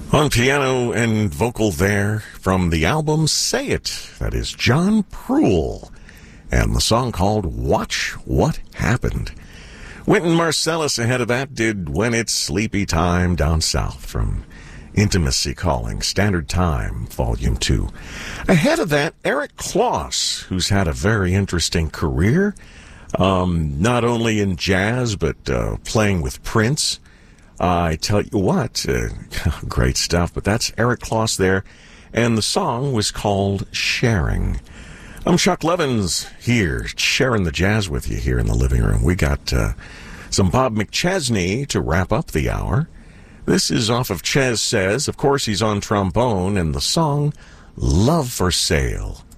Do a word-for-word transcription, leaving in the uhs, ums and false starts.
On piano and vocal there from the album Say It, that is John Proul, and the song called Watch What Happened. Wynton Marsalis ahead of that did When It's Sleepy Time Down South from Intimacy Calling, Standard Time, Volume two. Ahead of that, Eric Kloss, who's had a very interesting career, um, not only in jazz, but uh, playing with Prince. Uh, I tell you what, uh, great stuff, but that's Eric Kloss there, and the song was called Sharing. I'm Chuck Levins here, sharing the jazz with you here in the living room. We got uh, some Bob McChesney to wrap up the hour. This is off of Ches Says. Of course, he's on trombone, and the song Love for Sale.